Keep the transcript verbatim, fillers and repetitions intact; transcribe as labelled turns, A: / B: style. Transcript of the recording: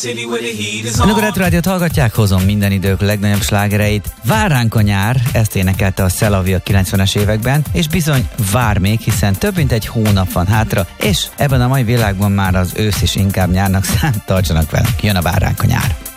A: Önök a Retro Rádiót hallgatják, hozom minden idők legnagyobb slágereit. Vár ránk a nyár, ezt énekelte a Szelavia kilencvenes években, és bizony vár még, hiszen több mint egy hónap van hátra, és ebben a mai világban már az ősz is inkább nyárnak szám, tartsanak velünk, jön a Vár ránk a nyár.